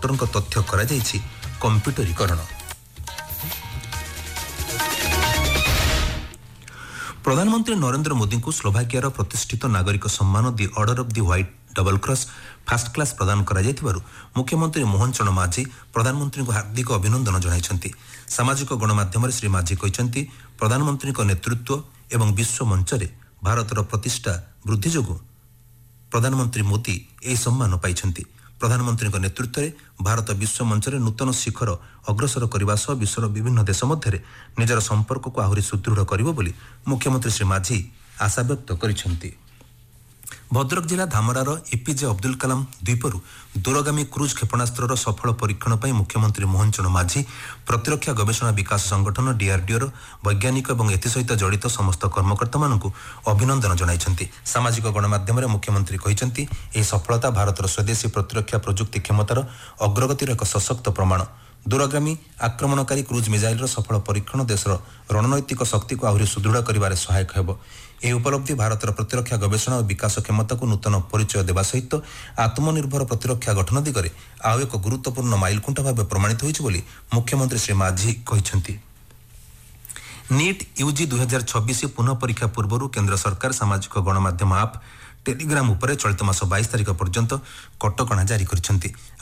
ଡକ୍ଟରଙ୍କ ତଥ୍ୟ କରାଯାଇଛି କମ୍ପ୍ୟୁଟରୀକରଣ। प्रधानमंत्री नरेंद्र मोदी को स्लोभाकियार प्रतिष्ठित नागरिक सम्मान दि order of the white double cross first class प्रदान करा जायतिबारु मुख्यमंत्री मोहन चरण माझी प्रधानमंत्री को हार्दिक अभिनंदन जणाइछन्ति। सामाजिक गणमाध्यम श्री माझी कहिसन्ति प्रधानमंत्री को नेतृत्व एवं विश्व मंच रे भारतर प्रतिष्ठा वृद्धि जोगु प्रधानमंत्री मोदी ए सम्मान पाइछन्ति। प्रधानमंत्री नेतृत्व में भारत विश्व मंच में नूतन शिखर अग्रसर करने सह विश्वर विभिन्न देश मध्य निजर संपर्क को आहरी सुदृढ़ करिबो बोली मुख्यमंत्री श्री माझी आशा व्यक्त करिसेंति। भद्रक जिला धामरार एपीजे अब्दुल कलाम द्वीपरू दूरगामी क्रूज क्षेपणास्त्र सफल परीक्षण पर मुख्यमंत्री मोहन चरण माझी प्रतिरक्षा गवेषणा विकास संगठन डीआरडीओ वैज्ञानिक और एसहित जड़ित समस्त कर्मकर्ता मानक अभिनंदन जणाइछन्ति। सामाजिक गणमाध्यम मुख्यमंत्री कहिसन्ति एही सफलता भारतर स्वदेशी प्रतिरक्षा प्रजुक्ति क्षमतार अग्रगतिर एक सशक्त प्रमाण। दूरगामी आक्रमणकारी क्रूज मिसाइल सफल परीक्षण देशर रणनैतिक शक्ति को आहरी सुदृढ़ करिबारे सहायक हेबो। यह उपलब्धि भारतर प्रतिरक्षा गवेषणा और विकास क्षमता को नूतन परिचय देवा सहित आत्मनिर्भर प्रतिरक्षा गठन दिगरे आउ एक गुरुत्वपूर्ण माइलखुंट भाव प्रमाणित होइछि बोली मुख्यमंत्री श्री माझी कहिसन्ति। नीट यूजी 2026 पुनः परीक्षा पूर्व केंद्र सरकार सामाजिक गणमाध्यम आप टेलीग्राम उपरे चलित मास 22 तारिख पर्यंत कटकणा जारी करिसेंति।